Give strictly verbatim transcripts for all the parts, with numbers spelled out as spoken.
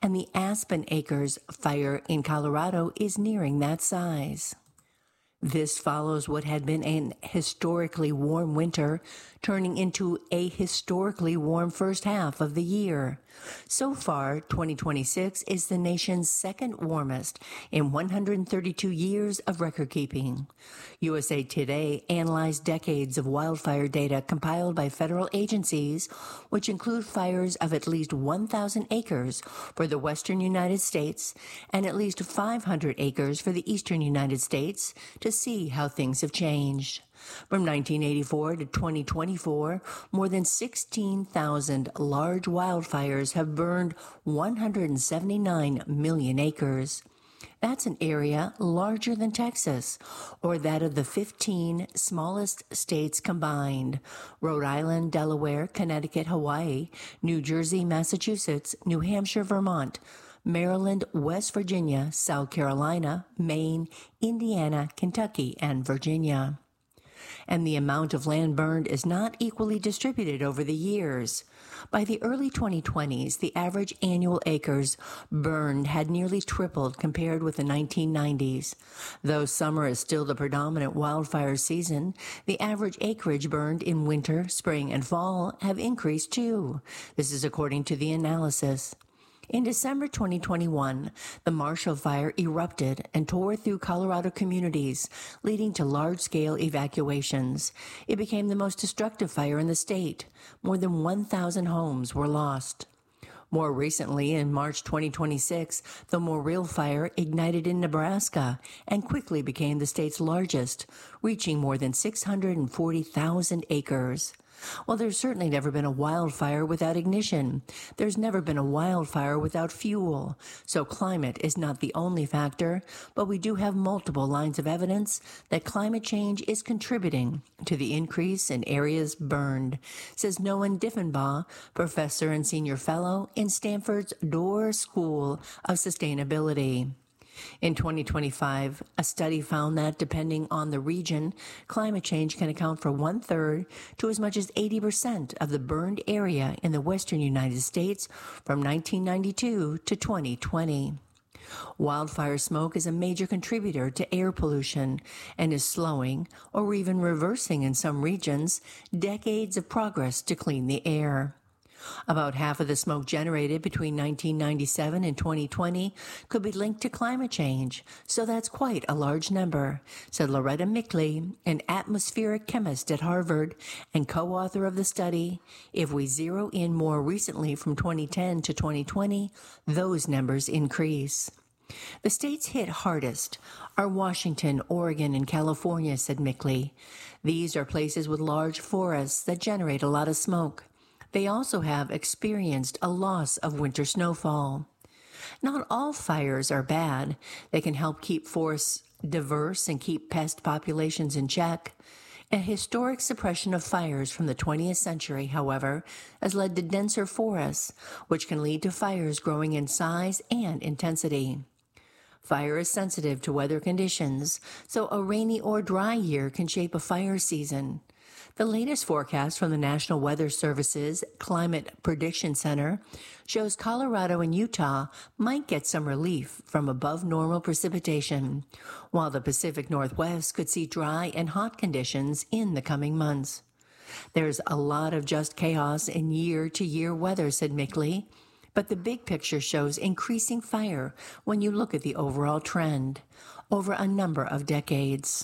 and the Aspen Acres fire in Colorado is nearing that size. This follows what had been an historically warm winter, turning into a historically warm first half of the year. So far, twenty twenty-six is the nation's second warmest in one hundred thirty-two years of record keeping. U S A Today analyzed decades of wildfire data compiled by federal agencies, which include fires of at least one thousand acres for the western United States and at least five hundred acres for the eastern United States, to see how things have changed. From nineteen eighty-four to twenty twenty-four, more than sixteen thousand large wildfires have burned one hundred seventy-nine million acres. That's an area larger than Texas, or that of the fifteen smallest states combined: Rhode Island, Delaware, Connecticut, Hawaii, New Jersey, Massachusetts, New Hampshire, Vermont, Maryland, West Virginia, South Carolina, Maine, Indiana, Kentucky, and Virginia. And the amount of land burned is not equally distributed over the years. By the early twenty twenties, the average annual acres burned had nearly tripled compared with the nineteen nineties. Though summer is still the predominant wildfire season, the average acreage burned in winter, spring, and fall have increased too. This is according to the analysis. In December twenty twenty-one, the Marshall Fire erupted and tore through Colorado communities, leading to large-scale evacuations. It became the most destructive fire in the state. More than one thousand homes were lost. More recently, in March twenty twenty-six, the Morrill Fire ignited in Nebraska and quickly became the state's largest, reaching more than six hundred forty thousand acres. Well, there's certainly never been a wildfire without ignition. There's never been a wildfire without fuel. So climate is not the only factor, but we do have multiple lines of evidence that climate change is contributing to the increase in areas burned, says Noah Diffenbaugh, professor and senior fellow in Stanford's Doerr School of Sustainability. In twenty twenty-five, a study found that, depending on the region, climate change can account for one-third to as much as eighty percent of the burned area in the western United States from nineteen ninety-two to twenty twenty. Wildfire smoke is a major contributor to air pollution and is slowing, or even reversing in some regions, decades of progress to clean the air. About half of the smoke generated between nineteen ninety-seven and twenty twenty could be linked to climate change, so that's quite a large number, said Loretta Mickley, an atmospheric chemist at Harvard and co-author of the study. If we zero in more recently from twenty ten to twenty twenty, those numbers increase. The states hit hardest are Washington, Oregon, and California, said Mickley. These are places with large forests that generate a lot of smoke. They also have experienced a loss of winter snowfall. Not all fires are bad. They can help keep forests diverse and keep pest populations in check. A historic suppression of fires from the twentieth century, however, has led to denser forests, which can lead to fires growing in size and intensity. Fire is sensitive to weather conditions, so a rainy or dry year can shape a fire season. The latest forecast from the National Weather Service's Climate Prediction Center shows Colorado and Utah might get some relief from above normal precipitation, while the Pacific Northwest could see dry and hot conditions in the coming months. There's a lot of just chaos in year-to-year weather, said Mickley, but the big picture shows increasing fire when you look at the overall trend over a number of decades.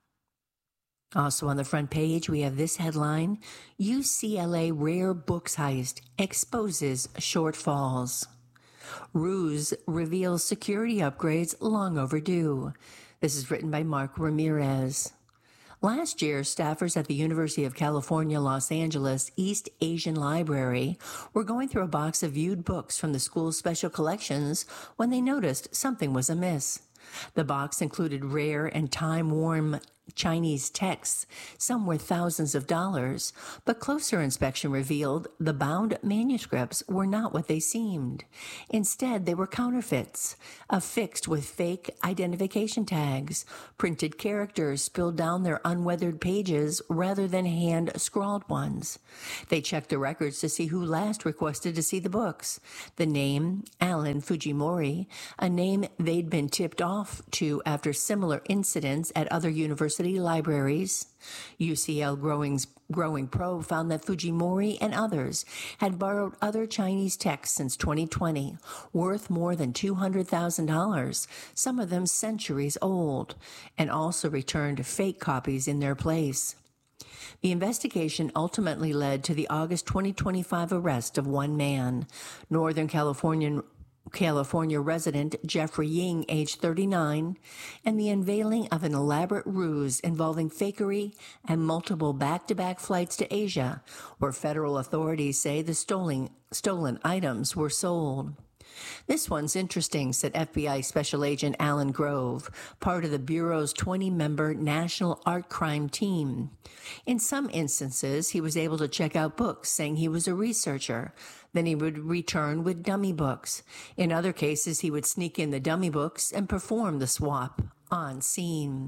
Also on the front page, we have this headline: U C L A Rare Books Heist Exposes Shortfalls. Ruse reveals security upgrades long overdue. This is written by Mark Ramirez. Last year, staffers at the University of California, Los Angeles East Asian Library were going through a box of viewed books from the school's special collections when they noticed something was amiss. The box included rare and time-worn Chinese texts, some worth thousands of dollars, but closer inspection revealed the bound manuscripts were not what they seemed. Instead, they were counterfeits, affixed with fake identification tags, printed characters spilled down their unweathered pages rather than hand-scrawled ones. They checked the records to see who last requested to see the books. The name, Alan Fujimori, a name they'd been tipped off to after similar incidents at other university libraries. U C L Growing's Growing Probe found that Fujimori and others had borrowed other Chinese texts since twenty twenty, worth more than two hundred thousand dollars, some of them centuries old, and also returned fake copies in their place. The investigation ultimately led to the August twenty twenty-five arrest of one man, Northern Californian California resident Jeffrey Ying, age thirty-nine, and the unveiling of an elaborate ruse involving fakery and multiple back-to-back flights to Asia, where federal authorities say the stolen, stolen items were sold. This one's interesting, said F B I Special Agent Alan Grove, part of the Bureau's twenty-member National Art Crime Team. In some instances, he was able to check out books, saying he was a researcher. Then he would return with dummy books. In other cases, he would sneak in the dummy books and perform the swap on scene.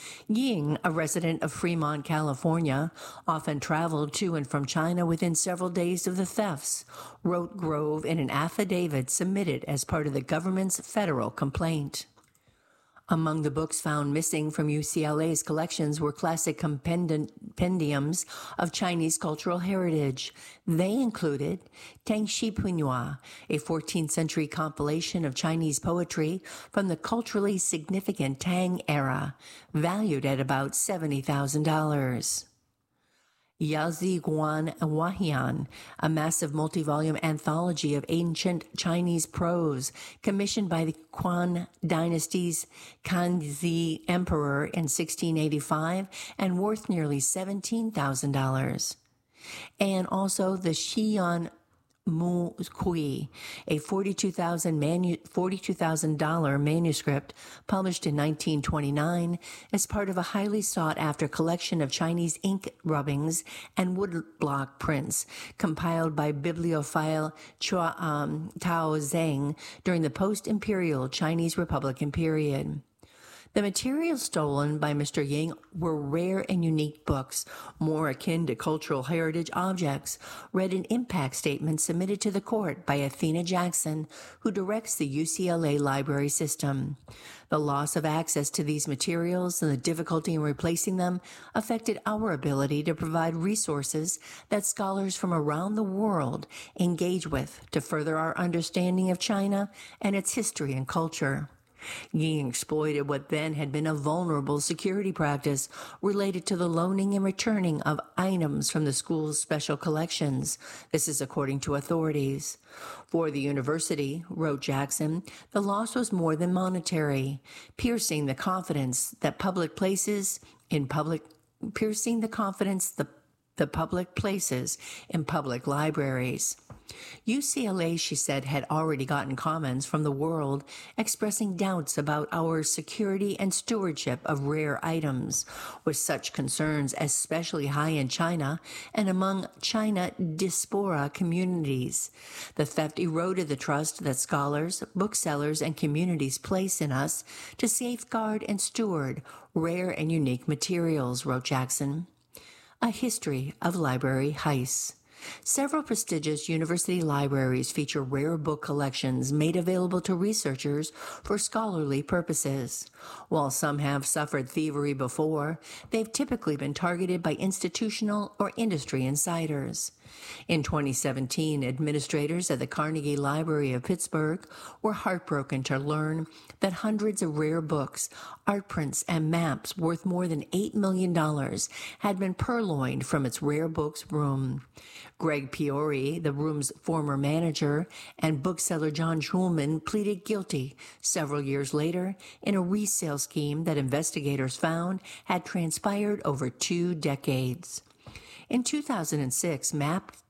Ying, a resident of Fremont, California, often traveled to and from China within several days of the thefts, wrote Grove in an affidavit submitted as part of the government's federal complaint. Among the books found missing from U C L A's collections were classic compendiums of Chinese cultural heritage. They included Tangxi Pinhua, a fourteenth century compilation of Chinese poetry from the culturally significant Tang era, valued at about seventy thousand dollars. Yazi Guan Wahian, a massive multi-volume anthology of ancient Chinese prose commissioned by the Quan Dynasty's Kanzi Emperor in sixteen eighty-five and worth nearly seventeen thousand dollars. And also the Xi'an Mu Kui, a forty-two thousand dollars manuscript published in nineteen twenty-nine as part of a highly sought-after collection of Chinese ink rubbings and woodblock prints compiled by bibliophile Chua, um, Tao Zheng during the post-imperial Chinese Republican period. The materials stolen by Mister Ying were rare and unique books, more akin to cultural heritage objects, read an impact statement submitted to the court by Athena Jackson, who directs the U C L A library system. The loss of access to these materials and the difficulty in replacing them affected our ability to provide resources that scholars from around the world engage with to further our understanding of China and its history and culture. Ying exploited what then had been a vulnerable security practice related to the loaning and returning of items from the school's special collections. This is according to authorities. For the university, wrote Jackson, the loss was more than monetary, piercing the confidence that public places in public, piercing the confidence the the public places in public libraries. U C L A, she said, had already gotten comments from the world expressing doubts about our security and stewardship of rare items, with such concerns especially high in China and among China diaspora communities. The theft eroded the trust that scholars, booksellers, and communities place in us to safeguard and steward rare and unique materials, wrote Jackson. A history of library heists. Several prestigious university libraries feature rare book collections made available to researchers for scholarly purposes. While some have suffered thievery before, they've typically been targeted by institutional or industry insiders. In twenty seventeen, administrators at the Carnegie Library of Pittsburgh were heartbroken to learn that hundreds of rare books, art prints, and maps worth more than eight million dollars had been purloined from its rare books room. Greg Piori, the room's former manager, and bookseller John Schulman pleaded guilty several years later in a resale scheme that investigators found had transpired over two decades. In two thousand six, Map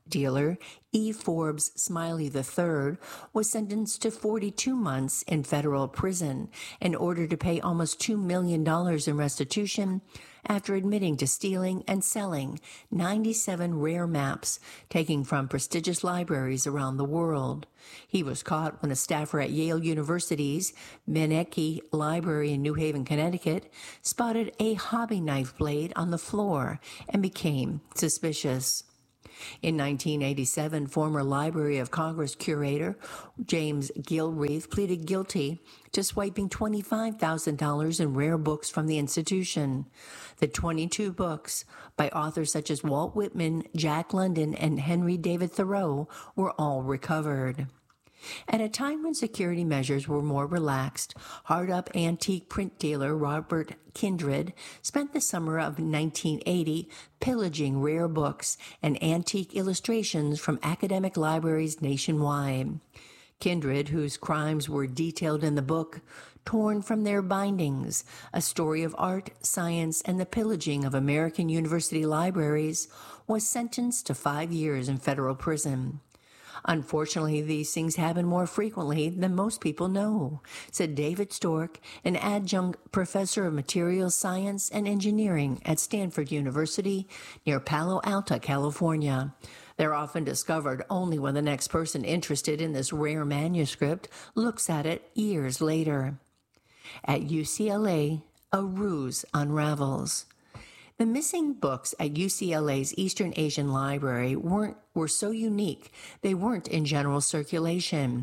dealer E. Forbes Smiley the third was sentenced to forty-two months in federal prison and ordered to pay almost two million dollars in restitution after admitting to stealing and selling ninety-seven rare maps taken from prestigious libraries around the world. He was caught when a staffer at Yale University's Beinecke Library in New Haven, Connecticut, spotted a hobby knife blade on the floor and became suspicious. In nineteen eighty-seven, former Library of Congress curator James Gilreath pleaded guilty to swiping twenty-five thousand dollars in rare books from the institution. The twenty-two books by authors such as Walt Whitman, Jack London, and Henry David Thoreau were all recovered. At a time when security measures were more relaxed, hard-up antique print dealer Robert Kindred spent the summer of nineteen eighty pillaging rare books and antique illustrations from academic libraries nationwide. Kindred, whose crimes were detailed in the book Torn from Their Bindings, a story of art, science, and the pillaging of American university libraries, was sentenced to five years in federal prison. Unfortunately, these things happen more frequently than most people know, said David Stork, an adjunct professor of materials science and engineering at Stanford University near Palo Alto, California. They're often discovered only when the next person interested in this rare manuscript looks at it years later. At U C L A, a ruse unravels. The missing books at U C L A's Eastern Asian Library weren't were so unique they weren't in general circulation,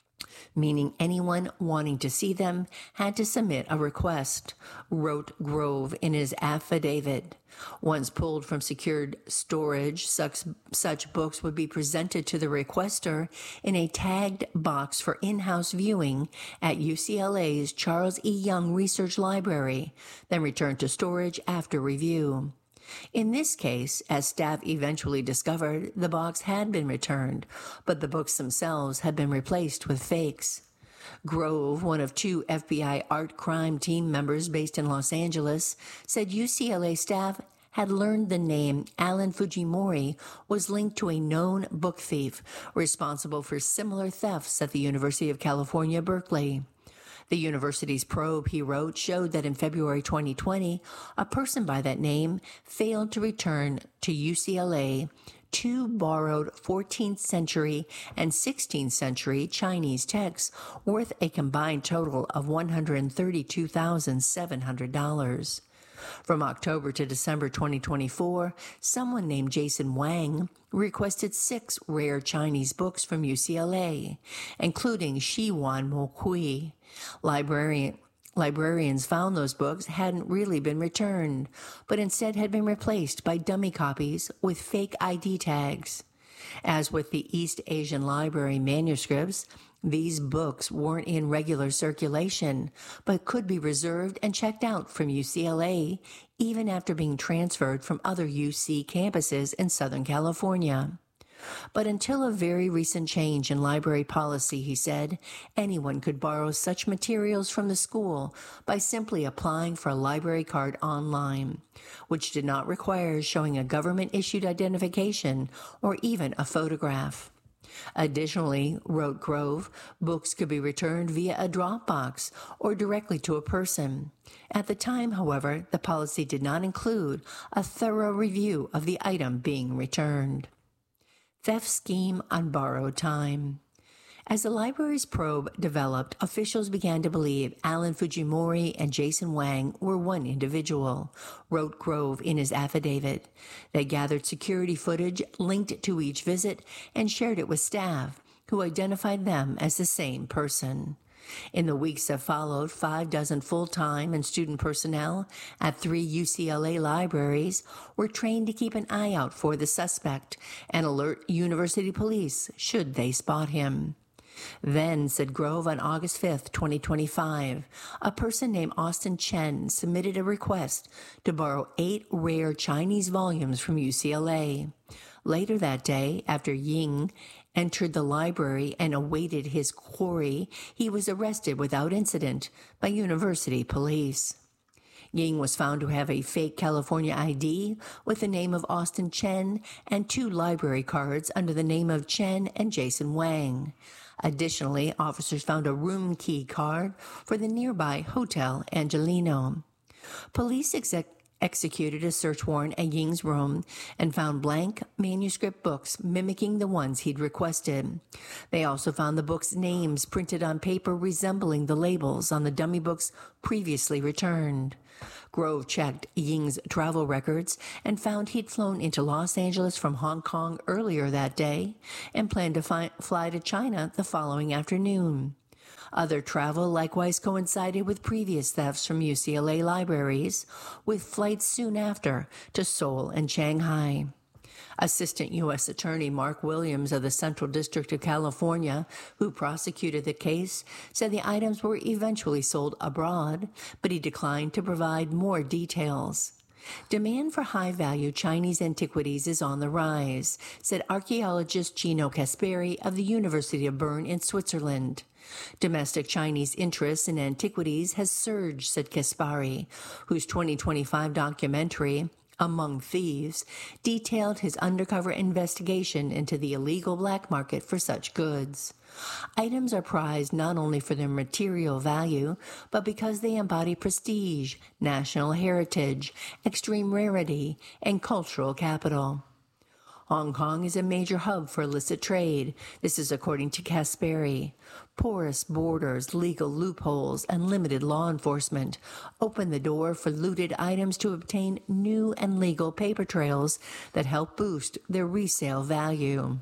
meaning anyone wanting to see them had to submit a request, wrote Grove in his affidavit. Once pulled from secured storage, such, such books would be presented to the requester in a tagged box for in-house viewing at U C L A's Charles E. Young Research Library, then returned to storage after review. In this case, as staff eventually discovered, the box had been returned, but the books themselves had been replaced with fakes. Grove, one of two F B I art crime team members based in Los Angeles, said U C L A staff had learned the name Alan Fujimori was linked to a known book thief responsible for similar thefts at the University of California, Berkeley. The university's probe, he wrote, showed that in February twenty twenty, a person by that name failed to return to U C L A two borrowed fourteenth century and sixteenth century Chinese texts worth a combined total of one hundred thirty-two thousand seven hundred dollars. From October to December twenty twenty-four, someone named Jason Wang requested six rare Chinese books from U C L A, including Shiwan Mo Kui. Librarian, librarians found those books hadn't really been returned, but instead had been replaced by dummy copies with fake I D tags. As with the East Asian Library manuscripts, these books weren't in regular circulation, but could be reserved and checked out from U C L A, even after being transferred from other U C campuses in Southern California. But until a very recent change in library policy, he said, anyone could borrow such materials from the school by simply applying for a library card online, which did not require showing a government-issued identification or even a photograph. Additionally, wrote Grove, books could be returned via a Dropbox or directly to a person. At the time, however, the policy did not include a thorough review of the item being returned. Theft scheme on borrowed time. As the library's probe developed, officials began to believe Alan Fujimori and Jason Wang were one individual, wrote Grove in his affidavit. They gathered security footage linked to each visit and shared it with staff, who identified them as the same person. In the weeks that followed, five dozen full-time and student personnel at three U C L A libraries were trained to keep an eye out for the suspect and alert university police should they spot him. Then, said Grove on August fifth, twenty twenty-five, a person named Austin Chen submitted a request to borrow eight rare Chinese volumes from U C L A. Later that day, after Ying entered the library and awaited his quarry, he was arrested without incident by university police. Ying was found to have a fake California I D with the name of Austin Chen and two library cards under the name of Chen and Jason Wang. Additionally, officers found a room key card for the nearby Hotel Angelino. Police exec- executed a search warrant at Ying's room and found blank manuscript books mimicking the ones he'd requested. They also found the books' names printed on paper resembling the labels on the dummy books previously returned. Grove checked Ying's travel records and found he'd flown into Los Angeles from Hong Kong earlier that day and planned to fi- fly to China the following afternoon. Other travel likewise coincided with previous thefts from U C L A libraries, with flights soon after to Seoul and Shanghai. Assistant U S Attorney Mark Williams of the Central District of California, who prosecuted the case, said the items were eventually sold abroad, but he declined to provide more details. Demand for high-value Chinese antiquities is on the rise, said archaeologist Gino Caspari of the University of Bern in Switzerland. Domestic Chinese interest in antiquities has surged, said Caspari, whose twenty twenty-five documentary, Among Thieves, detailed his undercover investigation into the illegal black market for such goods. Items are prized not only for their material value, but because they embody prestige, national heritage, extreme rarity, and cultural capital. Hong Kong is a major hub for illicit trade. This is according to Caspari. Porous borders, legal loopholes, and limited law enforcement open the door for looted items to obtain new and legal paper trails that help boost their resale value.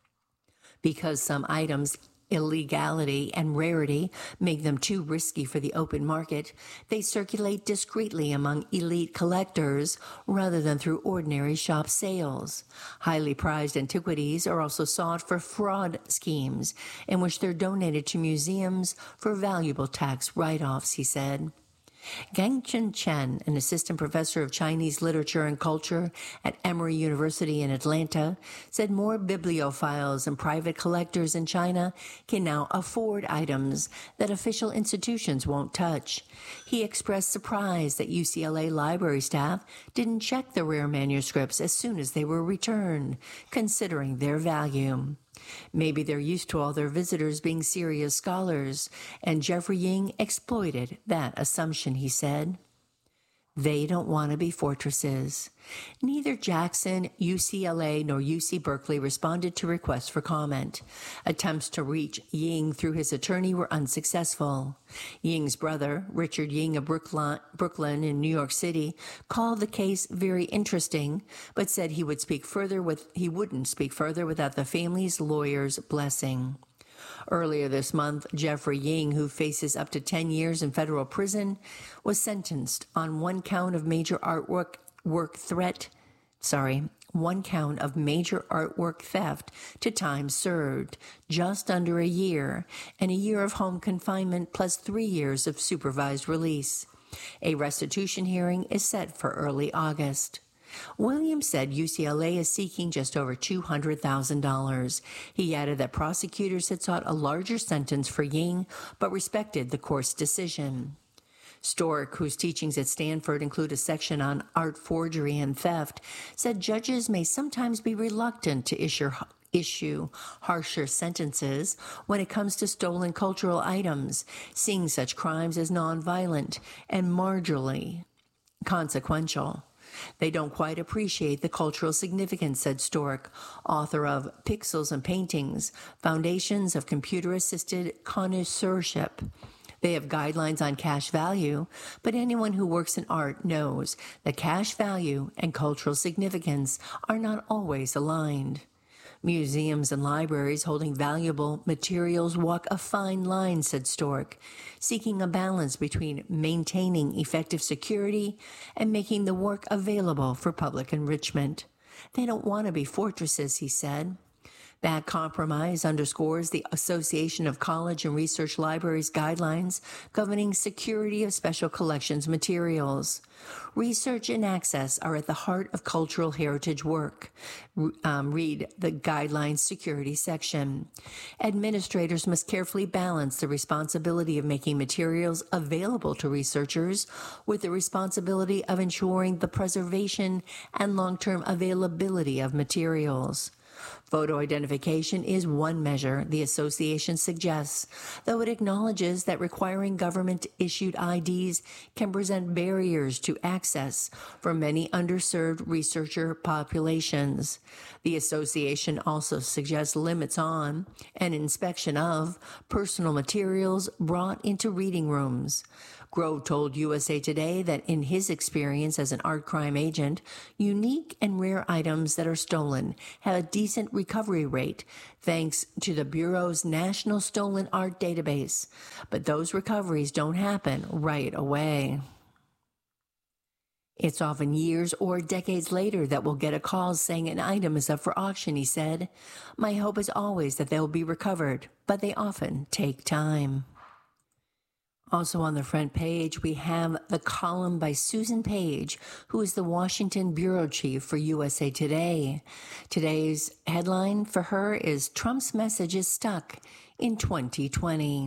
Because some items' illegality and rarity make them too risky for the open market, they circulate discreetly among elite collectors rather than through ordinary shop sales. Highly prized antiquities are also sought for fraud schemes in which they're donated to museums for valuable tax write-offs, he said. Gangchen Chen, an assistant professor of Chinese literature and culture at Emory University in Atlanta, said more bibliophiles and private collectors in China can now afford items that official institutions won't touch. He expressed surprise that U C L A library staff didn't check the rare manuscripts as soon as they were returned, considering their value. Maybe they're used to all their visitors being serious scholars, and Jeffrey Ying exploited that assumption, he said. They don't want to be fortresses. Neither Jackson, U C L A, nor U C Berkeley responded to requests for comment. Attempts to reach Ying through his attorney were unsuccessful. Ying's brother, Richard Ying of Brooklyn, Brooklyn in New York City, called the case very interesting, but said he would speak further with he wouldn't speak further without the family's lawyer's blessing. Earlier this month, Jeffrey Ying, who faces up to ten years in federal prison, was sentenced on one count of major artwork work threat, sorry, one count of major artwork theft to time served, just under a year, and a year of home confinement plus three years of supervised release. A restitution hearing is set for early August. Williams said U C L A is seeking just over two hundred thousand dollars. He added that prosecutors had sought a larger sentence for Ying, but respected the court's decision. Stork, whose teachings at Stanford include a section on art forgery and theft, said judges may sometimes be reluctant to issue, issue harsher sentences when it comes to stolen cultural items, seeing such crimes as nonviolent and marginally consequential. They don't quite appreciate the cultural significance, said Stork, author of Pixels and Paintings, Foundations of Computer-Assisted Connoisseurship. They have guidelines on cash value, but anyone who works in art knows that cash value and cultural significance are not always aligned. Museums and libraries holding valuable materials walk a fine line, said Stork, seeking a balance between maintaining effective security and making the work available for public enrichment. They don't want to be fortresses, he said. That compromise underscores the Association of College and Research Libraries guidelines governing security of special collections materials. Research and access are at the heart of cultural heritage work. Um, read the guidelines security section. Administrators must carefully balance the responsibility of making materials available to researchers with the responsibility of ensuring the preservation and long-term availability of materials. Photo identification is one measure the association suggests, though it acknowledges that requiring government-issued I Ds can present barriers to access for many underserved researcher populations. The association also suggests limits on and inspection of personal materials brought into reading rooms. Grove told U S A Today that in his experience as an art crime agent, unique and rare items that are stolen have a decent recovery rate thanks to the Bureau's National Stolen Art Database, but those recoveries don't happen right away. It's often years or decades later that we'll get a call saying an item is up for auction, he said. My hope is always that they'll be recovered, but they often take time. Also on the front page, we have the column by Susan Page, who is the Washington bureau chief for U S A Today. Today's headline for her is Trump's message is stuck in twenty twenty.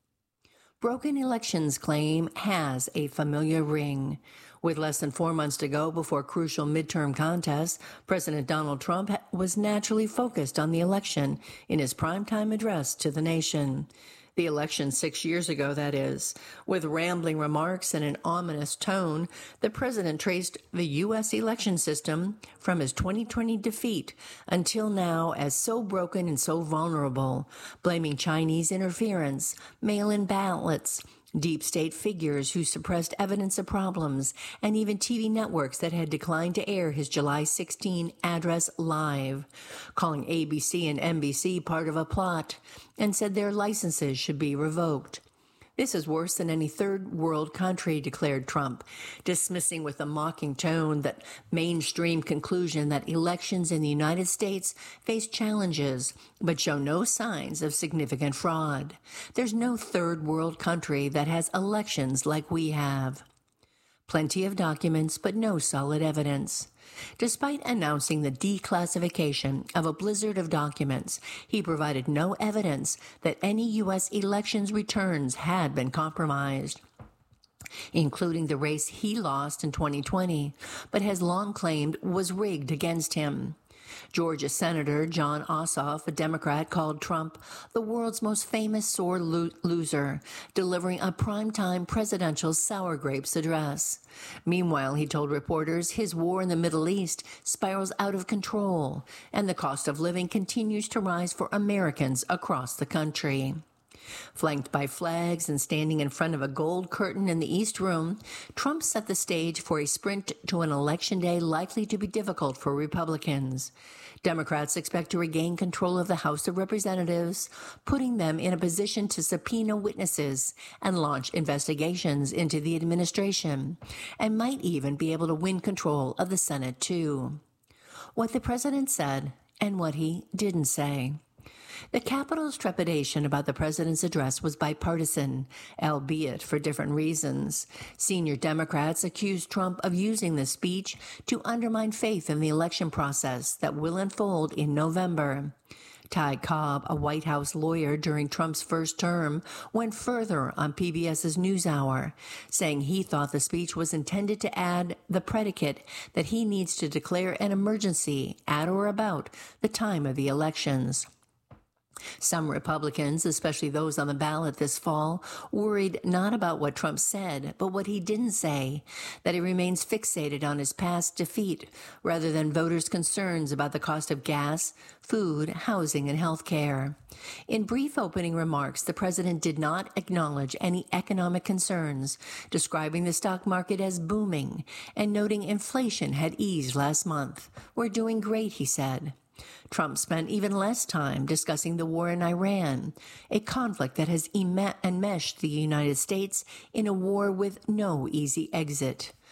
Broken elections claim has a familiar ring. With less than four months to go before crucial midterm contests, President Donald Trump was naturally focused on the election in his primetime address to the nation. The election six years ago, that is. With rambling remarks and an ominous tone, the president traced the U S election system from his twenty twenty defeat until now as so broken and so vulnerable, blaming Chinese interference, mail-in ballots, deep state figures who suppressed evidence of problems, and even T V networks that had declined to air his July sixteenth address live, calling A B C and N B C part of a plot, and said their licenses should be revoked. This is worse than any third world country, declared Trump, dismissing with a mocking tone that mainstream conclusion that elections in the United States face challenges but show no signs of significant fraud. There's no third world country that has elections like we have. Plenty of documents, but no solid evidence. Despite announcing the declassification of a blizzard of documents, he provided no evidence that any U S elections returns had been compromised, including the race he lost in twenty twenty, but has long claimed was rigged against him. Georgia Senator Jon Ossoff, a Democrat, called Trump the world's most famous sore lo- loser, delivering a primetime presidential sour grapes address. Meanwhile, he told reporters his war in the Middle East spirals out of control, and the cost of living continues to rise for Americans across the country. Flanked by flags and standing in front of a gold curtain in the East Room, Trump set the stage for a sprint to an election day likely to be difficult for Republicans. Democrats expect to regain control of the House of Representatives, putting them in a position to subpoena witnesses and launch investigations into the administration, and might even be able to win control of the Senate, too. What the president said and what he didn't say. The Capitol's trepidation about the president's address was bipartisan, albeit for different reasons. Senior Democrats accused Trump of using the speech to undermine faith in the election process that will unfold in November. Ty Cobb, a White House lawyer during Trump's first term, went further on PBS's NewsHour, saying he thought the speech was intended to add the predicate that he needs to declare an emergency at or about the time of the elections. Some Republicans, especially those on the ballot this fall, worried not about what Trump said, but what he didn't say, that he remains fixated on his past defeat, rather than voters' concerns about the cost of gas, food, housing, and health care. In brief opening remarks, the president did not acknowledge any economic concerns, describing the stock market as booming and noting inflation had eased last month. We're doing great, he said. Trump spent even less time discussing the war in Iran, a conflict that has enmeshed the United States in a war with no easy exit.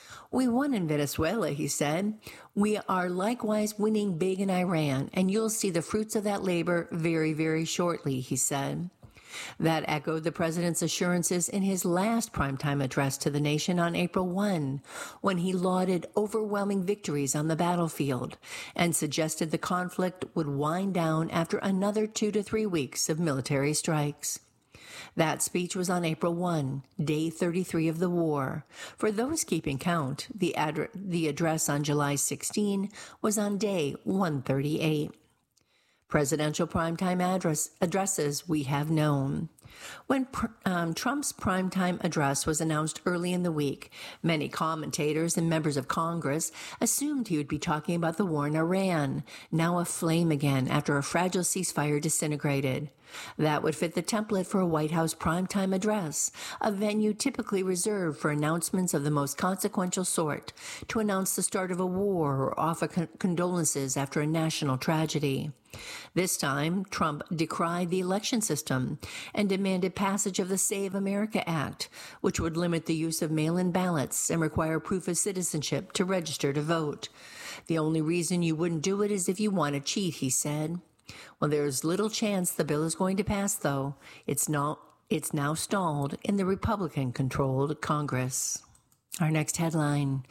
We won in Venezuela, he said. We are likewise winning big in Iran, and you'll see the fruits of that labor very, very shortly, he said. That echoed the president's assurances in his last primetime address to the nation on April first, when he lauded overwhelming victories on the battlefield and suggested the conflict would wind down after another two to three weeks of military strikes. That speech was on April first, day thirty-three of the war. For those keeping count, the, ad- the address on July sixteenth was on day one thirty-eight. Presidential primetime address, addresses we have known. When um, Trump's primetime address was announced early in the week, many commentators and members of Congress assumed he would be talking about the war in Iran, now aflame again after a fragile ceasefire disintegrated. That would fit the template for a White House primetime address, a venue typically reserved for announcements of the most consequential sort, to announce the start of a war or offer con- condolences after a national tragedy. This time, Trump decried the election system and demanded passage of the Save America Act, which would limit the use of mail-in ballots and require proof of citizenship to register to vote. The only reason you wouldn't do it is if you want to cheat, he said. Well, there's little chance the bill is going to pass, though. It's not. It's now stalled in the Republican-controlled Congress. Our next headline.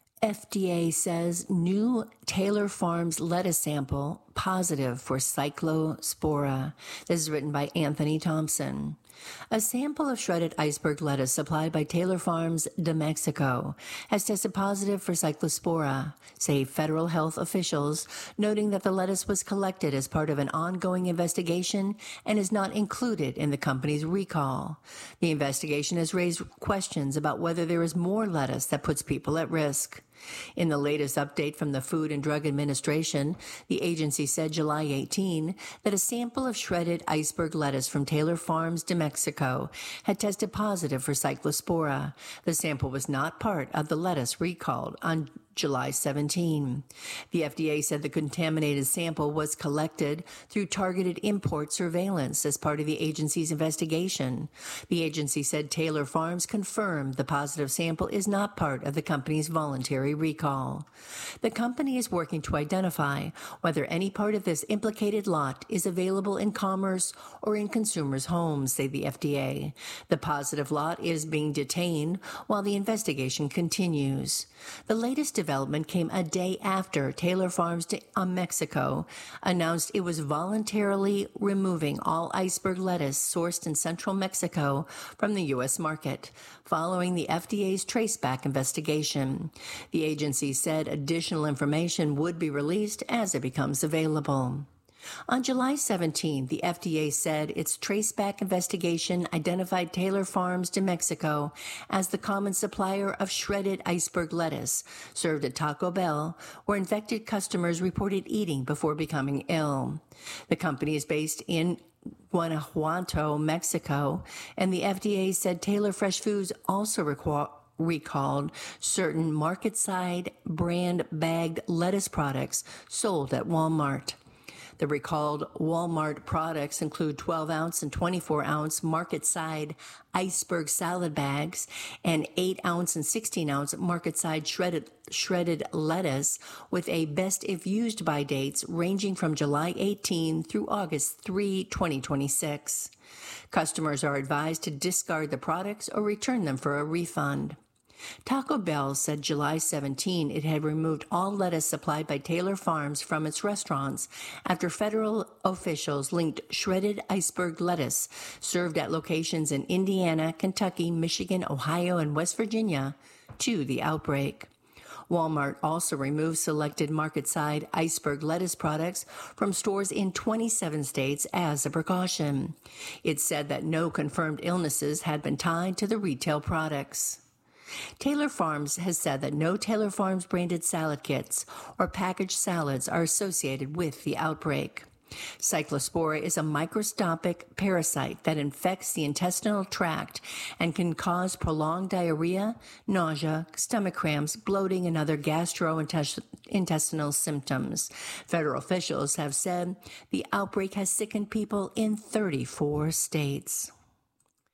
F D A says new Taylor Farms lettuce sample positive for cyclospora. This is written by Anthony Thompson. A sample of shredded iceberg lettuce supplied by Taylor Farms de Mexico has tested positive for cyclospora, say federal health officials, noting that the lettuce was collected as part of an ongoing investigation and is not included in the company's recall. The investigation has raised questions about whether there is more lettuce that puts people at risk. In the latest update from the Food and Drug Administration, the agency said July eighteenth that a sample of shredded iceberg lettuce from Taylor Farms de Mexico had tested positive for cyclospora. The sample was not part of the lettuce recalled on July seventeenth. The F D A said the contaminated sample was collected through targeted import surveillance as part of the agency's investigation. The agency said Taylor Farms confirmed the positive sample is not part of the company's voluntary recall. The company is working to identify whether any part of this implicated lot is available in commerce or in consumers' homes, say the F D A. The positive lot is being detained while the investigation continues. The latest development came a day after Taylor Farms de Mexico announced it was voluntarily removing all iceberg lettuce sourced in central Mexico from the U S market, following the F D A's traceback investigation. The agency said additional information would be released as it becomes available. On July seventeenth, the F D A said its traceback investigation identified Taylor Farms de Mexico as the common supplier of shredded iceberg lettuce served at Taco Bell, where infected customers reported eating before becoming ill. The company is based in Guanajuato, Mexico, and the F D A said Taylor Fresh Foods also requ- recalled certain market-side brand bagged lettuce products sold at Walmart. The recalled Walmart products include twelve ounce and twenty-four ounce market-side iceberg salad bags and eight ounce and sixteen ounce market-side shredded shredded lettuce with a best if used by dates ranging from July eighteenth through August third, twenty twenty-six. Customers are advised to discard the products or return them for a refund. Taco Bell said July seventeenth it had removed all lettuce supplied by Taylor Farms from its restaurants after federal officials linked shredded iceberg lettuce served at locations in Indiana, Kentucky, Michigan, Ohio, and West Virginia to the outbreak. Walmart also removed selected market-side iceberg lettuce products from stores in twenty-seven states as a precaution. It said that no confirmed illnesses had been tied to the retail products. Taylor Farms has said that no Taylor Farms branded salad kits or packaged salads are associated with the outbreak. Cyclospora is a microscopic parasite that infects the intestinal tract and can cause prolonged diarrhea, nausea, stomach cramps, bloating, and other gastrointestinal symptoms. Federal officials have said the outbreak has sickened people in thirty-four states.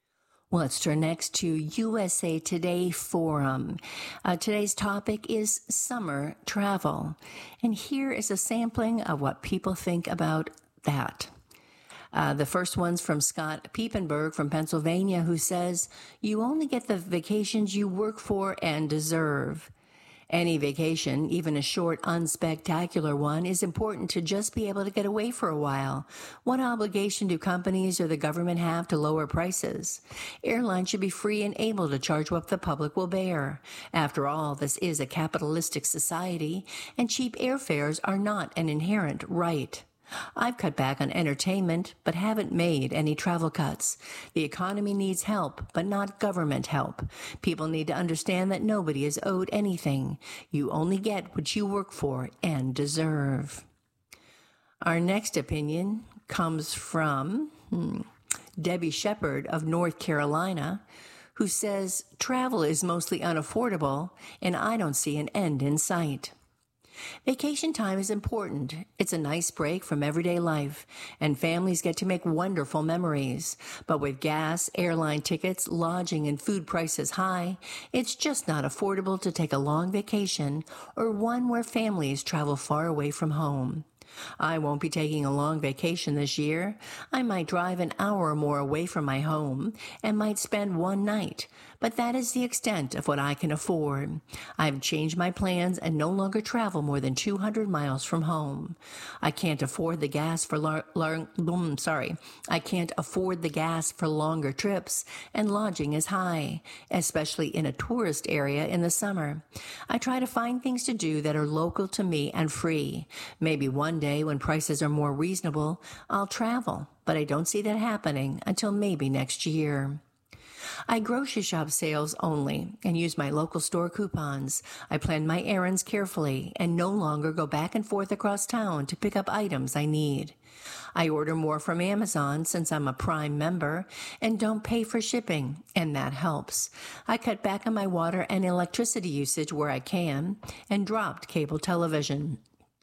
Well, let's turn next to U S A Today Forum. Uh, today's topic is summer travel. And here is a sampling of what people think about that. Uh, the first one's from Scott Piepenberg from Pennsylvania, who says, "You only get the vacations you work for and deserve." Any vacation, even a short, unspectacular one, is important to just be able to get away for a while. What obligation do companies or the government have to lower prices? Airlines should be free and able to charge what the public will bear. After all, this is a capitalistic society, and cheap airfares are not an inherent right. I've cut back on entertainment, but haven't made any travel cuts. The economy needs help, but not government help. People need to understand that nobody is owed anything. You only get what you work for and deserve. Our next opinion comes from hmm, Debbie Shepard of North Carolina, who says, "Travel is mostly unaffordable, and I don't see an end in sight." Vacation time is important. It's a nice break from everyday life, and families get to make wonderful memories. But with gas, airline tickets, lodging, and food prices high, it's just not affordable to take a long vacation or one where families travel far away from home. I won't be taking a long vacation this year. I might drive an hour or more away from my home and might spend one night, but that is the extent of what I can afford. I've changed my plans and no longer travel more than two hundred miles from home. I can't afford the gas for lar- lar- boom, sorry. I can't afford the gas for longer trips, and lodging is high, especially in a tourist area in the summer. I try to find things to do that are local to me and free. Maybe one day when prices are more reasonable, I'll travel, but I don't see that happening until maybe next year. I grocery shop sales only and use my local store coupons. I plan my errands carefully and no longer go back and forth across town to pick up items I need. I order more from Amazon since I'm a Prime member and don't pay for shipping, and that helps. I cut back on my water and electricity usage where I can and dropped cable television.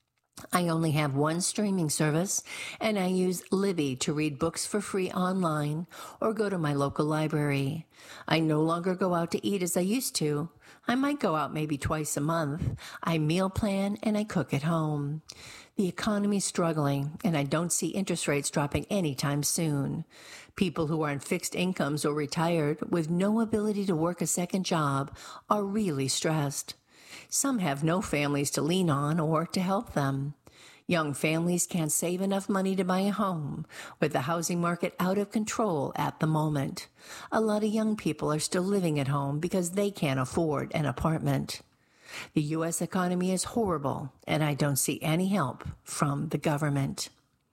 I only have one streaming service, and I use Libby to read books for free online or go to my local library. I no longer go out to eat as I used to. I might go out maybe twice a month. I meal plan and I cook at home. The economy's struggling, and I don't see interest rates dropping anytime soon. People who are on fixed incomes or retired with no ability to work a second job are really stressed. Some have no families to lean on or to help them. Young families can't save enough money to buy a home, with the housing market out of control at the moment. A lot of young people are still living at home because they can't afford an apartment. The U S economy is horrible, and I don't see any help from the government.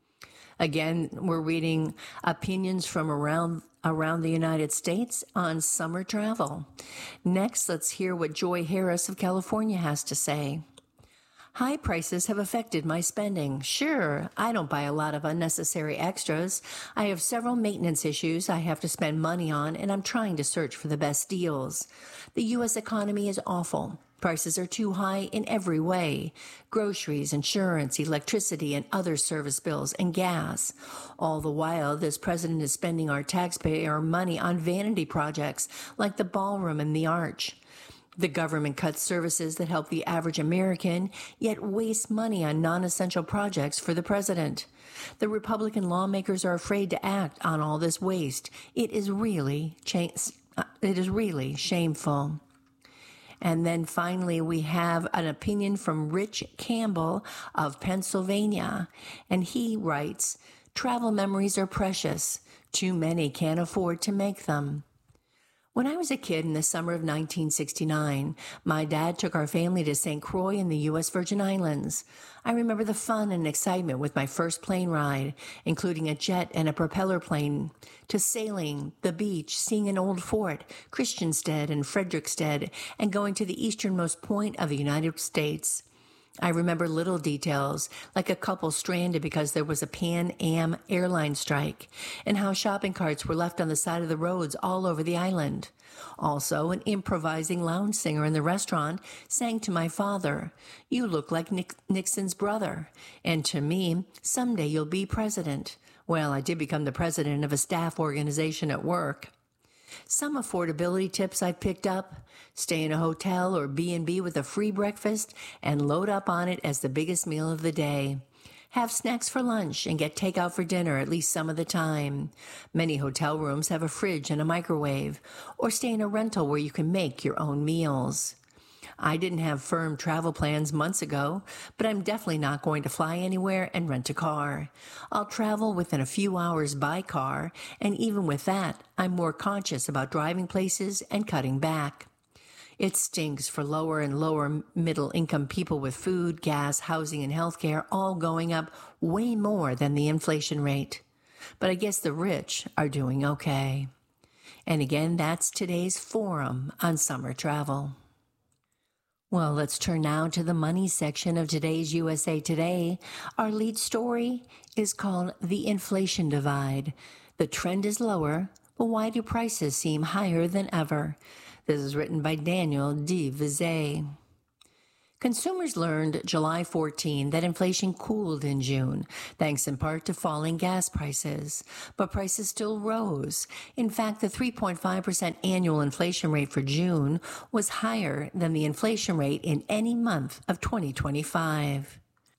Again, we're reading opinions from around around the United States on summer travel. Next, let's hear what Joy Harris of California has to say. High prices have affected my spending. Sure, I don't buy a lot of unnecessary extras. I have several maintenance issues I have to spend money on, and I'm trying to search for the best deals. The U S economy is awful. Prices are too high in every way. Groceries, insurance, electricity, and other service bills, and gas. All the while, this president is spending our taxpayer money on vanity projects like the ballroom and the arch. The government cuts services that help the average American, yet wastes money on non-essential projects for the president. The Republican lawmakers are afraid to act on all this waste. It is really, cha- it is really shameful. And then finally, we have an opinion from Rich Campbell of Pennsylvania. And he writes, travel memories are precious. Too many can't afford to make them. When I was a kid in the summer of nineteen sixty-nine, my dad took our family to Saint Croix in the U S Virgin Islands. I remember the fun and excitement with my first plane ride, including a jet and a propeller plane, to sailing, the beach, seeing an old fort, Christiansted and Frederiksted, and going to the easternmost point of the United States. I remember little details, like a couple stranded because there was a Pan Am airline strike, and how shopping carts were left on the side of the roads all over the island. Also, an improvising lounge singer in the restaurant sang to my father, "You look like Nick- Nixon's brother," and to me, "Someday you'll be president." Well, I did become the president of a staff organization at work. Some affordability tips I've picked up: stay in a hotel or B and B with a free breakfast and load up on it as the biggest meal of the day. Have snacks for lunch and get takeout for dinner at least some of the time. Many hotel rooms have a fridge and a microwave, or stay in a rental where you can make your own meals. I didn't have firm travel plans months ago, but I'm definitely not going to fly anywhere and rent a car. I'll travel within a few hours by car, and even with that, I'm more conscious about driving places and cutting back. It stinks for lower and lower middle income people with food, gas, housing, and healthcare all going up way more than the inflation rate. But I guess the rich are doing okay. And again, that's today's forum on summer travel. Well, let's turn now to the money section of today's U S A Today. Our lead story is called The Inflation Divide. The trend is lower, but why do prices seem higher than ever? This is written by Daniel D. Vizay. Consumers learned July fourteenth that inflation cooled in June, thanks in part to falling gas prices. But prices still rose. In fact, the three point five percent annual inflation rate for June was higher than the inflation rate in any month of twenty twenty-five.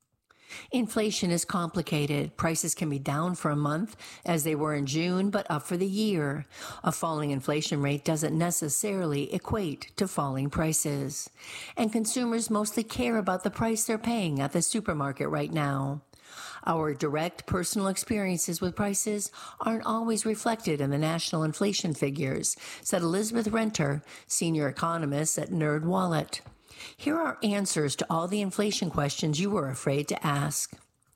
Inflation is complicated. Prices can be down for a month, as they were in June, but up for the year. A falling inflation rate doesn't necessarily equate to falling prices. And consumers mostly care about the price they're paying at the supermarket right now. Our direct personal experiences with prices aren't always reflected in the national inflation figures, said Elizabeth Renter, senior economist at NerdWallet. Here are answers to all the inflation questions you were afraid to ask.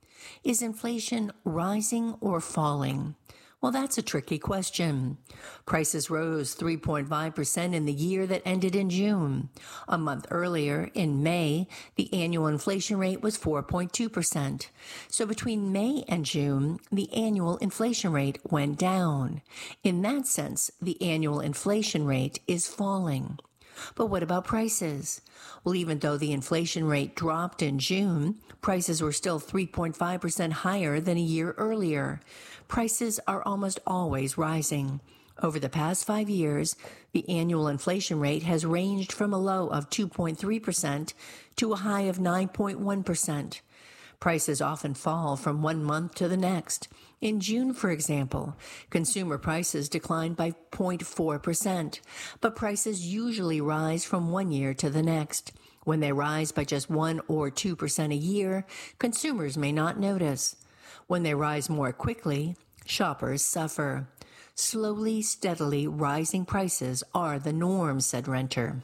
Is inflation rising or falling? Well, that's a tricky question. Prices rose three point five percent in the year that ended in June. A month earlier, in May, the annual inflation rate was four point two percent. So between May and June, the annual inflation rate went down. In that sense, the annual inflation rate is falling. But what about prices? Well, even though the inflation rate dropped in June, prices were still three point five percent higher than a year earlier. Prices are almost always rising. Over the past five years, the annual inflation rate has ranged from a low of two point three percent to a high of nine point one percent. Prices often fall from one month to the next. In June, for example, consumer prices declined by zero point four percent, but prices usually rise from one year to the next. When they rise by just one or two percent a year, consumers may not notice. When they rise more quickly, shoppers suffer. Slowly, steadily rising prices are the norm, said Renter.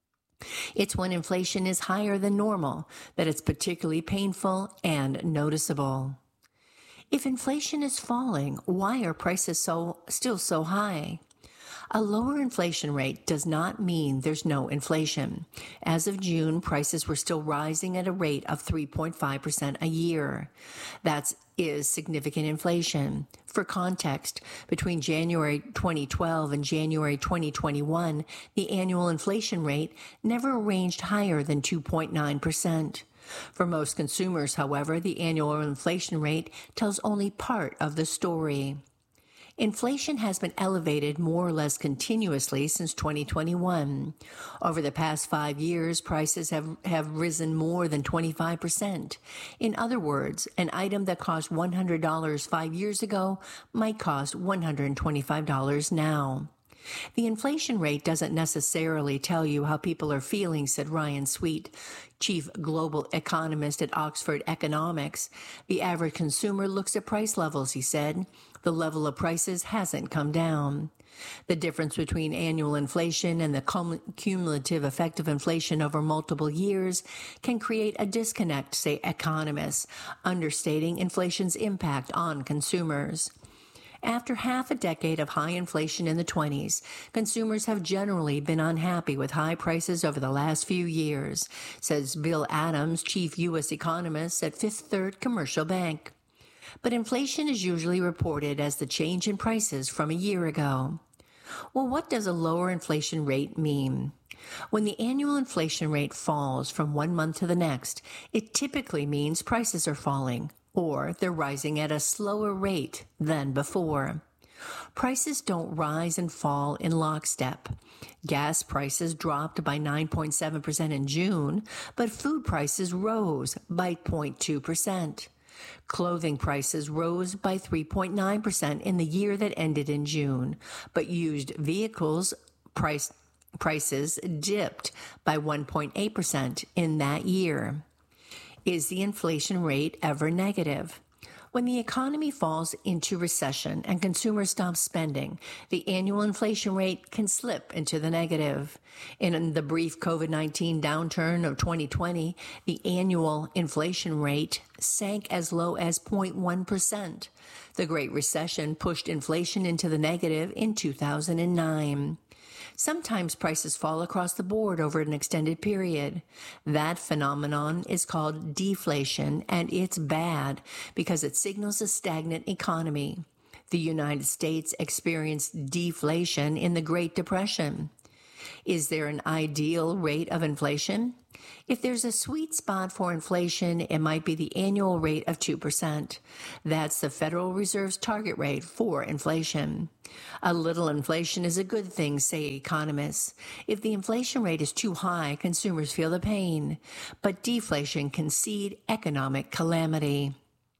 It's when inflation is higher than normal that it's particularly painful and noticeable. If inflation is falling, why are prices so still so high? A lower inflation rate does not mean there's no inflation. As of June, prices were still rising at a rate of three point five percent a year. That is significant inflation. For context, between January twenty twelve and January twenty twenty-one, the annual inflation rate never ranged higher than two point nine percent. For most consumers, however, the annual inflation rate tells only part of the story. Inflation has been elevated more or less continuously since twenty twenty-one. Over the past five years, prices have, have risen more than twenty-five percent. In other words, an item that cost one hundred dollars five years ago might cost one hundred twenty-five dollars now. The inflation rate doesn't necessarily tell you how people are feeling, said Ryan Sweet, chief global economist at Oxford Economics. The average consumer looks at price levels, he said. The level of prices hasn't come down. The difference between annual inflation and the cum- cumulative effect of inflation over multiple years can create a disconnect, say economists, understating inflation's impact on consumers. After half a decade of high inflation in the twenties, consumers have generally been unhappy with high prices over the last few years, says Bill Adams, chief U S economist at Fifth Third Commercial Bank. But inflation is usually reported as the change in prices from a year ago. Well, what does a lower inflation rate mean? When the annual inflation rate falls from one month to the next, it typically means prices are falling, or they're rising at a slower rate than before. Prices don't rise and fall in lockstep. Gas prices dropped by nine point seven percent in June, but food prices rose by zero point two percent. Clothing prices rose by three point nine percent in the year that ended in June, but used vehicles price, prices dipped by one point eight percent in that year. Is the inflation rate ever negative? When the economy falls into recession and consumers stop spending, the annual inflation rate can slip into the negative. In the brief COVID nineteen downturn of twenty twenty, the annual inflation rate sank as low as zero point one percent. The Great Recession pushed inflation into the negative in two thousand nine. Sometimes prices fall across the board over an extended period. That phenomenon is called deflation, and it's bad because it signals a stagnant economy. The United States experienced deflation in the Great Depression. Is there an ideal rate of inflation? If there's a sweet spot for inflation, it might be the annual rate of two percent. That's the Federal Reserve's target rate for inflation. A little inflation is a good thing, say economists. If the inflation rate is too high, consumers feel the pain. But deflation can seed economic calamity.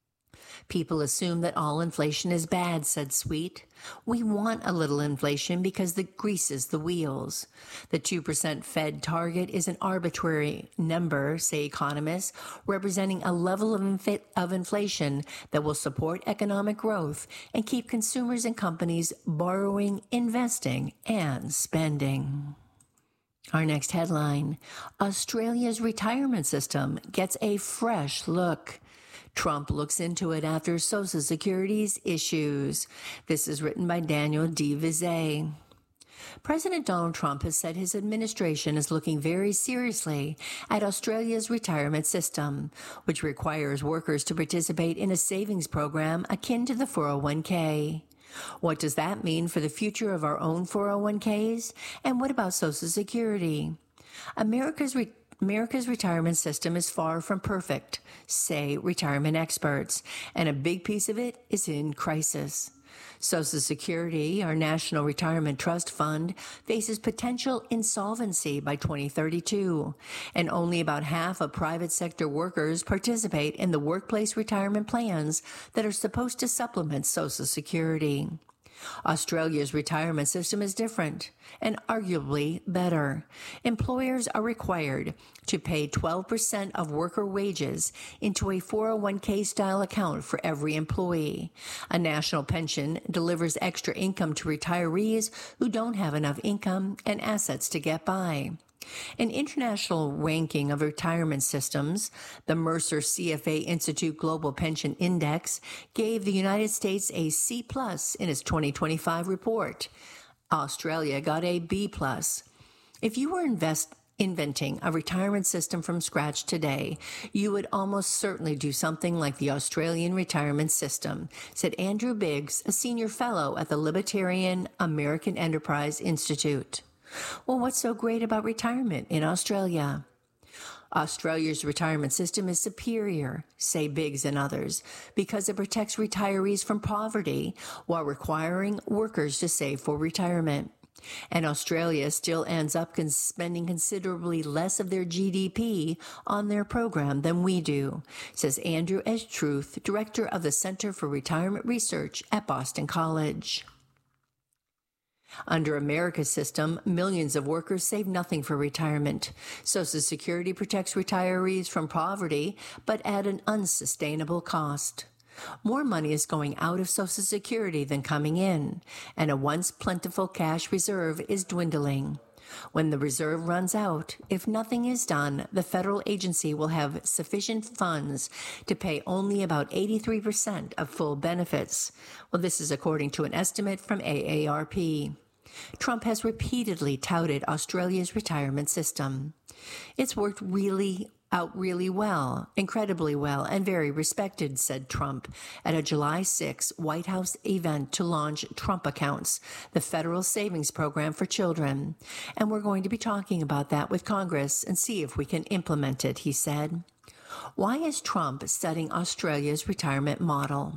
People assume that all inflation is bad, said Sweet. We want a little inflation because it greases the wheels. The two percent Fed target is an arbitrary number, say economists, representing a level of, inf- of inflation that will support economic growth and keep consumers and companies borrowing, investing, and spending. Our next headline, Australia's retirement system gets a fresh look. Trump looks into it after Social Security's issues. This is written by Daniel D. Vizet. President Donald Trump has said his administration is looking very seriously at Australia's retirement system, which requires workers to participate in a savings program akin to the four oh one k. What does that mean for the future of our own four oh one k's? And what about Social Security? America's re- America's retirement system is far from perfect, say retirement experts, and a big piece of it is in crisis. Social Security, our National Retirement Trust Fund, faces potential insolvency by twenty thirty-two, and only about half of private sector workers participate in the workplace retirement plans that are supposed to supplement Social Security. Australia's retirement system is different and arguably better. Employers are required to pay twelve percent of worker wages into a four oh one k style account for every employee. A national pension delivers extra income to retirees who don't have enough income and assets to get by. An international ranking of retirement systems, the Mercer C F A Institute Global Pension Index, gave the United States a C plus in its twenty twenty-five report. Australia got a B plus. If you were invest, inventing a retirement system from scratch today, you would almost certainly do something like the Australian retirement system, said Andrew Biggs, a senior fellow at the Libertarian American Enterprise Institute. Well, what's so great about retirement in Australia? Australia's retirement system is superior, say Biggs and others, because it protects retirees from poverty while requiring workers to save for retirement. And Australia still ends up cons- spending considerably less of their G D P on their program than we do, says Andrew Estruth, director of the Center for Retirement Research at Boston College. Under America's system, millions of workers save nothing for retirement. Social Security protects retirees from poverty, but at an unsustainable cost. More money is going out of Social Security than coming in, and a once plentiful cash reserve is dwindling. When the reserve runs out, if nothing is done, the federal agency will have sufficient funds to pay only about eighty-three percent of full benefits. Well, this is according to an estimate from A A R P. Trump has repeatedly touted Australia's retirement system. It's worked really out really well, incredibly well, and very respected, said Trump at a July sixth White House event to launch Trump Accounts, the federal savings program for children. And we're going to be talking about that with Congress and see if we can implement it, he said. Why is Trump studying Australia's retirement model?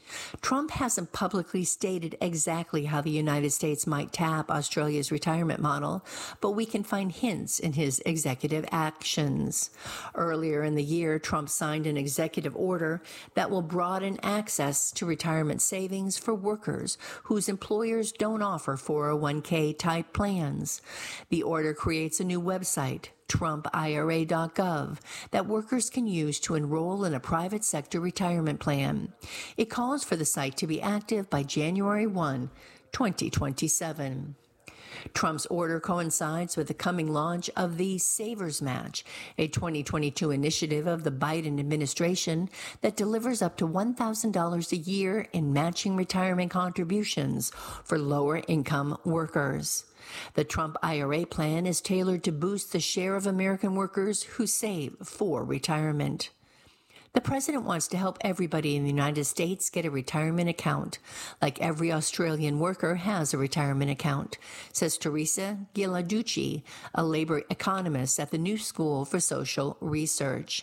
Trump hasn't publicly stated exactly how the United States might tap Australia's retirement model, but we can find hints in his executive actions. Earlier in the year, Trump signed an executive order that will broaden access to retirement savings for workers whose employers don't offer four oh one k type plans. The order creates a new website, Trump I R A dot gov, that workers can use to enroll in a private sector retirement plan. It calls for the site to be active by January first, twenty twenty-seven. Trump's order coincides with the coming launch of the Savers Match, a twenty twenty-two initiative of the Biden administration that delivers up to one thousand dollars a year in matching retirement contributions for lower-income workers. The Trump I R A plan is tailored to boost the share of American workers who save for retirement. The president wants to help everybody in the United States get a retirement account, like every Australian worker has a retirement account, says Teresa Ghilarducci, a labor economist at the New School for Social Research.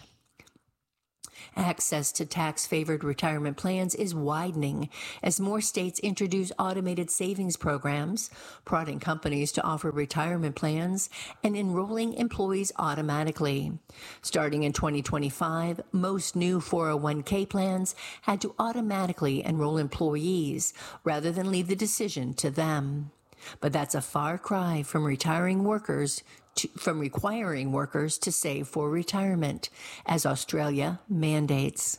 Access to tax-favored retirement plans is widening as more states introduce automated savings programs, prodding companies to offer retirement plans, and enrolling employees automatically. Starting in twenty twenty-five, most new four oh one k plans had to automatically enroll employees rather than leave the decision to them. But that's a far cry from retiring workers To, from requiring workers to save for retirement, as Australia mandates.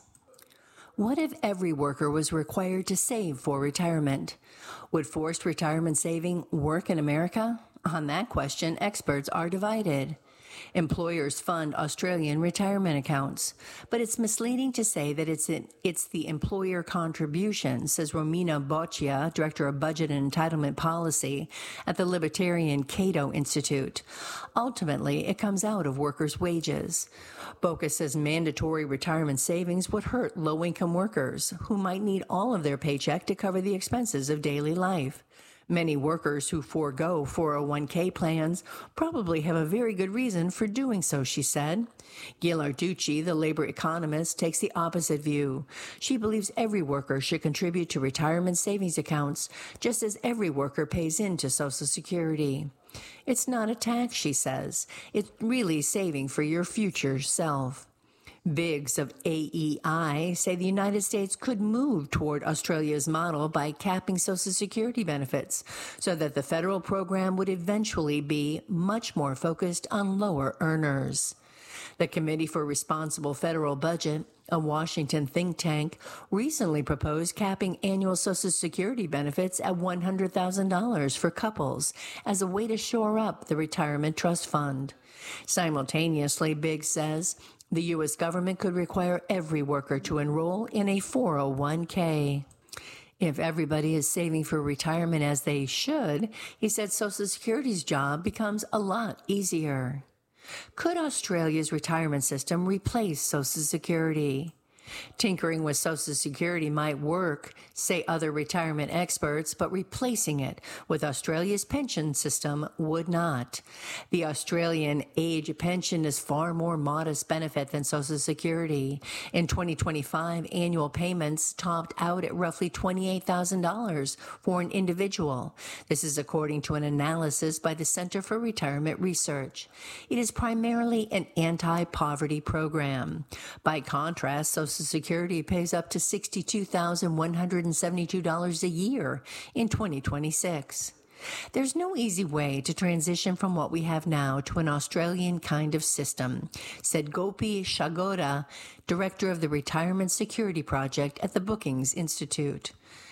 What if every worker was required to save for retirement? Would forced retirement saving work in America? On that question, experts are divided. Employers fund Australian retirement accounts, but it's misleading to say that it's in, it's the employer contribution, says Romina Boccia, Director of Budget and Entitlement Policy at the Libertarian Cato Institute. Ultimately, it comes out of workers' wages. Boccia says mandatory retirement savings would hurt low-income workers who might need all of their paycheck to cover the expenses of daily life. Many workers who forego four oh one k plans probably have a very good reason for doing so, she said. Ghilarducci, the labor economist, takes the opposite view. She believes every worker should contribute to retirement savings accounts, just as every worker pays into Social Security. It's not a tax, she says. It's really saving for your future self. Biggs of A E I say the United States could move toward Australia's model by capping Social Security benefits so that the federal program would eventually be much more focused on lower earners. The Committee for Responsible Federal Budget, a Washington think tank, recently proposed capping annual Social Security benefits at one hundred thousand dollars for couples as a way to shore up the retirement trust fund. Simultaneously, Biggs says, the U S government could require every worker to enroll in a four oh one k. If everybody is saving for retirement as they should, he said Social Security's job becomes a lot easier. Could Australia's retirement system replace Social Security? Tinkering with Social Security might work, say other retirement experts, but replacing it with Australia's pension system would not. The Australian age pension is far more modest benefit than Social Security. In twenty twenty-five, annual payments topped out at roughly twenty-eight thousand dollars for an individual. This is according to an analysis by the Center for Retirement Research. It is primarily an anti-poverty program. By contrast, Social Security pays up to sixty-two thousand one hundred seventy-two dollars a year in twenty twenty-six. There's no easy way to transition from what we have now to an Australian kind of system, said Gopi Shagoda, director of the Retirement Security Project at the Brookings Institute.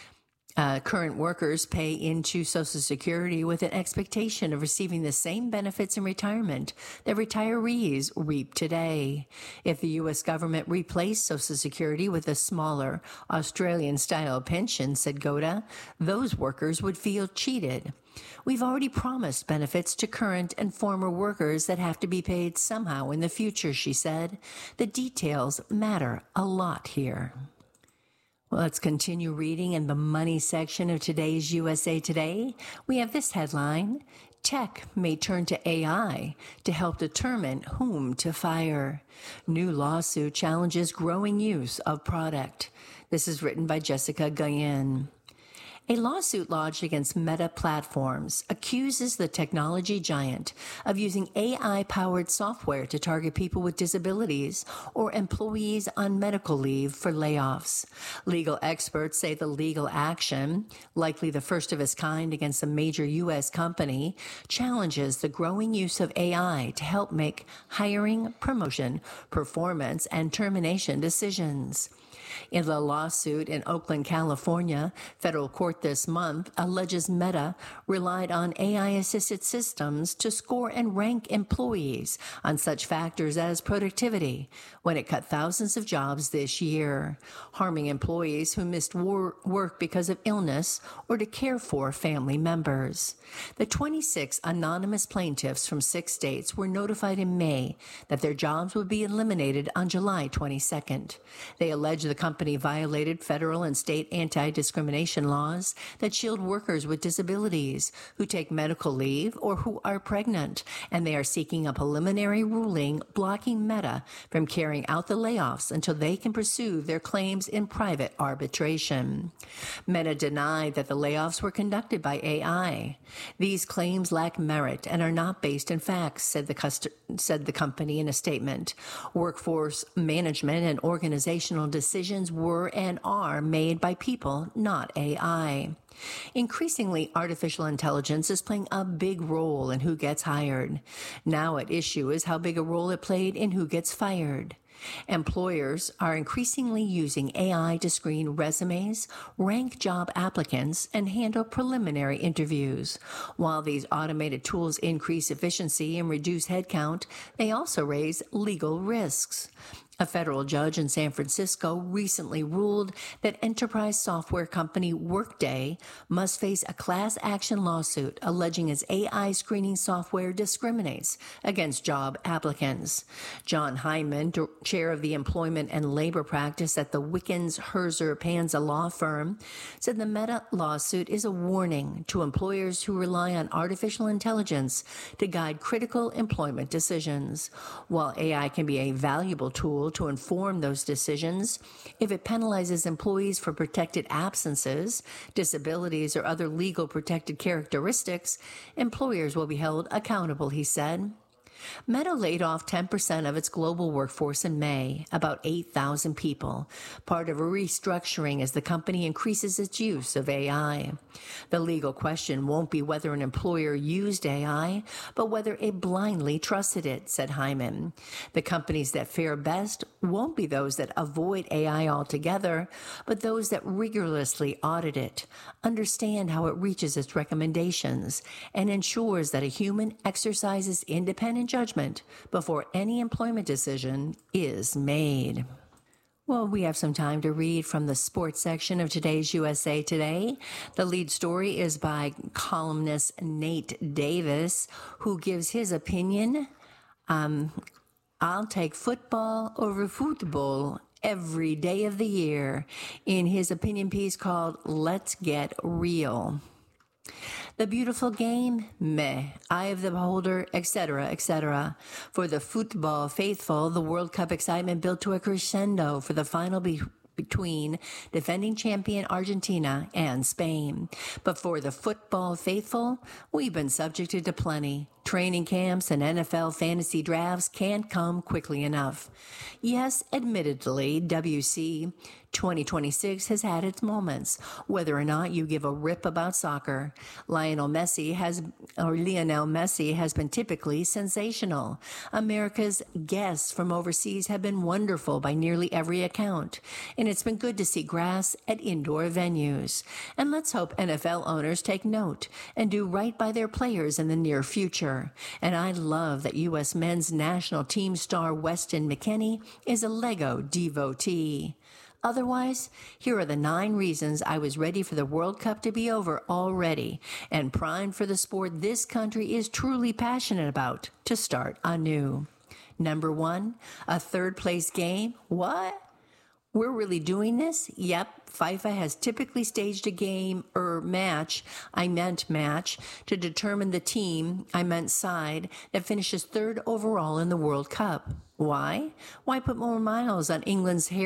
Uh, current workers pay into Social Security with an expectation of receiving the same benefits in retirement that retirees reap today. If the U S government replaced Social Security with a smaller Australian-style pension, said Goda, those workers would feel cheated. We've already promised benefits to current and former workers that have to be paid somehow in the future, she said. The details matter a lot here. Well, let's continue reading in the money section of today's U S A Today. We have this headline: Tech may turn to A I to help determine whom to fire. New lawsuit challenges growing use of product. This is written by Jessica Guyen. A lawsuit lodged against Meta Platforms accuses the technology giant of using A I-powered software to target people with disabilities or employees on medical leave for layoffs. Legal experts say the legal action, likely the first of its kind against a major U S company, challenges the growing use of A I to help make hiring, promotion, performance, and termination decisions. In the lawsuit in Oakland, California, federal court this month alleges Meta relied on A I-assisted systems to score and rank employees on such factors as productivity when it cut thousands of jobs this year, harming employees who missed wor- work because of illness or to care for family members. The twenty-six anonymous plaintiffs from six states were notified in May that their jobs would be eliminated on July twenty-second. They allege the company violated federal and state anti-discrimination laws that shield workers with disabilities who take medical leave or who are pregnant, and they are seeking a preliminary ruling blocking Meta from carrying out the layoffs until they can pursue their claims in private arbitration. Meta denied that the layoffs were conducted by A I. These claims lack merit and are not based in facts, said the, cust- said the company in a statement. Workforce management and organizational decisions were and are made by people, not A I. Increasingly, artificial intelligence is playing a big role in who gets hired. Now at issue is how big a role it played in who gets fired. Employers are increasingly using A I to screen resumes, rank job applicants, and handle preliminary interviews. While these automated tools increase efficiency and reduce headcount, they also raise legal risks. A federal judge in San Francisco recently ruled that enterprise software company Workday must face a class action lawsuit alleging its A I screening software discriminates against job applicants. John Hyman, chair of the employment and labor practice at the Wickens Herzer Panza law firm, said the Meta lawsuit is a warning to employers who rely on artificial intelligence to guide critical employment decisions. While A I can be a valuable tool to inform those decisions, if it penalizes employees for protected absences, disabilities, or other legal protected characteristics, employers will be held accountable, he said. Meta laid off ten percent of its global workforce in May, about eight thousand people, part of a restructuring as the company increases its use of A I. The legal question won't be whether an employer used A I, but whether it blindly trusted it, said Hyman. The companies that fare best won't be those that avoid A I altogether, but those that rigorously audit it, understand how it reaches its recommendations, and ensures that a human exercises independent judgment before any employment decision is made. Well, we have some time to read from the sports section of today's U S A Today. The lead story is by columnist Nate Davis, who gives his opinion. Um, I'll take football over football every day of the year, in his opinion piece called Let's Get Real. The beautiful game, meh, eye of the beholder, et cetera, et cetera. For the football faithful, the World Cup excitement built to a crescendo for the final be- between defending champion Argentina and Spain. But for the football faithful, we've been subjected to plenty. Training camps and N F L fantasy drafts can't come quickly enough. Yes, admittedly, W C twenty twenty-six has had its moments, whether or not you give a rip about soccer. Lionel Messi has, or Lionel Messi has been typically sensational. America's guests from overseas have been wonderful by nearly every account, and it's been good to see grass at indoor venues. And let's hope N F L owners take note and do right by their players in the near future. And I love that U S men's national team star Weston McKennie is a Lego devotee. Otherwise, here are the nine reasons I was ready for the World Cup to be over already and primed for the sport this country is truly passionate about to start anew. Number one, a third-place game. What? We're really doing this? Yep, FIFA has typically staged a game or match, I meant match, to determine the team, I meant side, that finishes third overall in the World Cup. Why? Why put more miles on England's Harry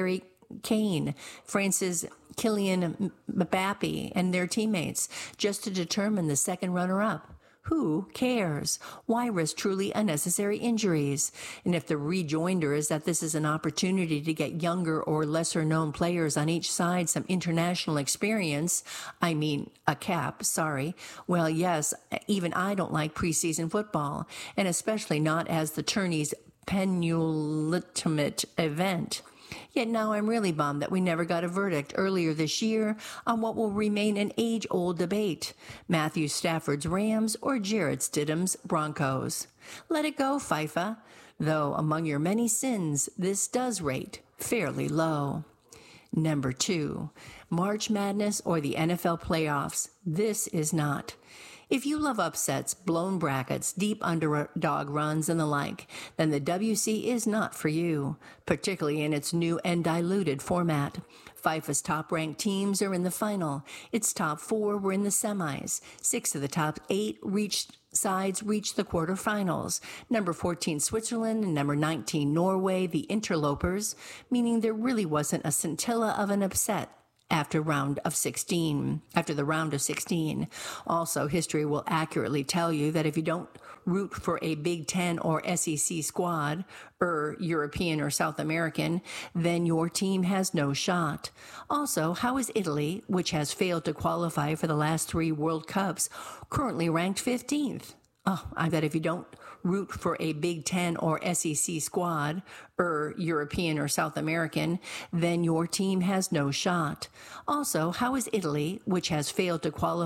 Kane, France's Kylian Mbappe, and their teammates, just to determine the second runner-up. Who cares? Why risk truly unnecessary injuries? And if the rejoinder is that this is an opportunity to get younger or lesser-known players on each side some international experience, I mean a cap, sorry, well, yes, even I don't like preseason football, and especially not as the tourney's penultimate event. Yet now I'm really bummed that we never got a verdict earlier this year on what will remain an age-old debate, Matthew Stafford's Rams or Jarrett Stidham's Broncos. Let it go, FIFA, though among your many sins, this does rate fairly low. Number two, March Madness or the N F L playoffs. This is not. If you love upsets, blown brackets, deep underdog runs, and the like, then the W C is not for you, particularly in its new and diluted format. FIFA's top-ranked teams are in the final. Its top four were in the semis. Six of the top eight reached sides reached the quarterfinals. Number fourteen, Switzerland, and number nineteen, Norway, the interlopers, meaning there really wasn't a scintilla of an upset after round of sixteen, after the round of sixteen. Also, history will accurately tell you that if you don't root for a Big Ten or S E C squad, or European or South American, then your team has no shot. Also, how is Italy, which has failed to qualify for the last three World Cups, currently ranked fifteenth? Oh, I bet if you don't root for a Big Ten or S E C squad, or European or South American, then your team has no shot. Also, how is Italy, which has failed to qualify